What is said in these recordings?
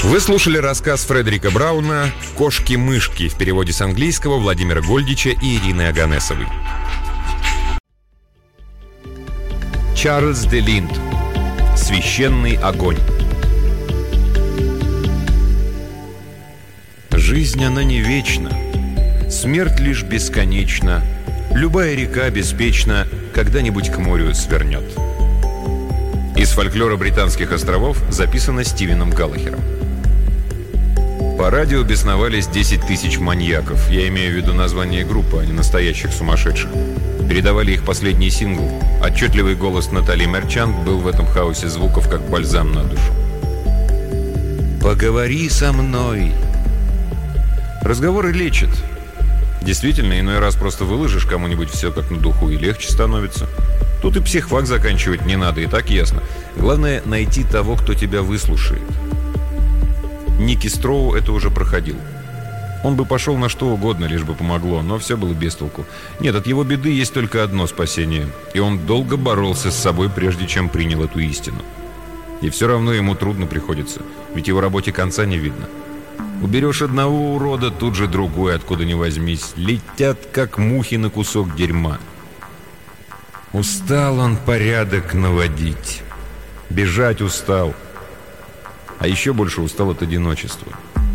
Вы слушали рассказ Фредерика Брауна «Кошки-мышки» в переводе с английского Владимира Гольдича и Ирины Оганесовой. Чарльз де Линд. «Священный огонь». Жизнь, она не вечна, смерть лишь бесконечна, любая река беспечна когда-нибудь к морю свернет. Из фольклора Британских островов записано Стивеном Галлахером. По радио бесновались 10 тысяч маньяков. Я имею в виду название группы, а не настоящих сумасшедших. Передавали их последний сингл. Отчетливый голос Натали Мерчант был в этом хаосе звуков, как бальзам на душу. «Поговори со мной». Разговоры лечат. Действительно, иной раз просто выложишь кому-нибудь все как на духу, и легче становится. Тут и психфак заканчивать не надо, и так ясно. Главное — найти того, кто тебя выслушает. Ники Строу это уже проходил. Он бы пошел на что угодно, лишь бы помогло, но все было без толку. Нет, от его беды есть только одно спасение. И он долго боролся с собой, прежде чем принял эту истину. И все равно ему трудно приходится, ведь его работе конца не видно. Уберешь одного урода, тут же другой, откуда ни возьмись. Летят, как мухи на кусок дерьма. Устал он порядок наводить. Бежать устал. А еще больше устал от одиночества.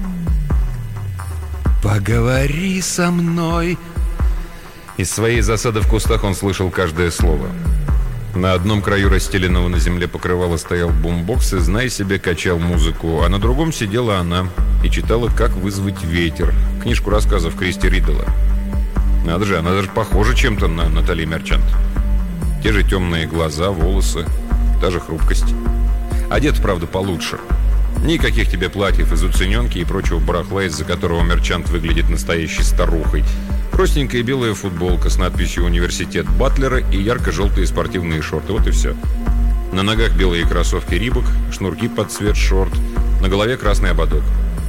«Поговори со мной». Из своей засады в кустах он слышал каждое слово. На одном краю расстеленного на земле покрывала стоял бумбокс и, знай себе, качал музыку, а на другом сидела она и читала «Как вызвать ветер», книжку рассказов Кристи Риддела. Надо же, она даже похожа чем-то на Натали Мерчант. Те же темные глаза, волосы, та же хрупкость. Одет, правда, получше. Никаких тебе платьев из уцененки и прочего барахла, из-за которого Мерчант выглядит настоящей старухой. Простенькая белая футболка с надписью «Университет Батлера» и ярко-желтые спортивные шорты. Вот и все. На ногах белые кроссовки Рибок, шнурки под цвет шорт, на голове красный ободок.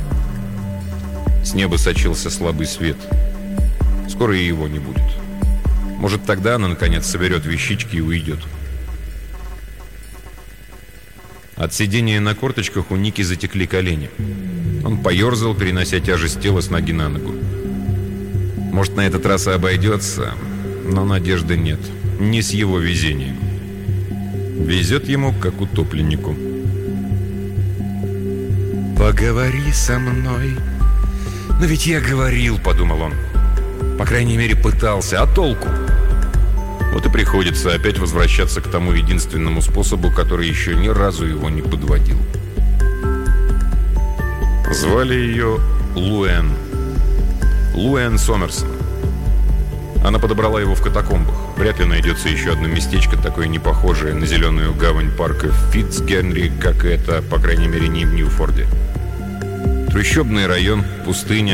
С неба сочился слабый свет. Скоро и его не будет. Может, тогда она, наконец, соберет вещички и уйдет. От сидения на корточках у Ники затекли колени. Он поерзал, перенося тяжесть тела с ноги на ногу. Может, на этот раз и обойдется, но надежды нет. Не с его везением. Везет ему, как утопленнику. «Поговори со мной». «Но ведь я говорил», — подумал он. По крайней мере, пытался. А толку? Вот и приходится опять возвращаться к тому единственному способу, который еще ни разу его не подводил. Звали ее Луэн. Луэн Сомерсон. Она подобрала его в катакомбах. Вряд ли найдется еще одно местечко, такое непохожее на зеленую гавань парка Фитцгенри, как это, по крайней мере, не в Ньюфорде. Трущобный район, пустыня.